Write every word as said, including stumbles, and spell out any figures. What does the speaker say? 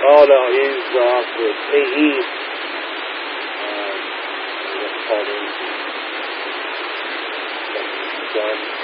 Oh no, he's uh, with A E. Um, what's it called? Done.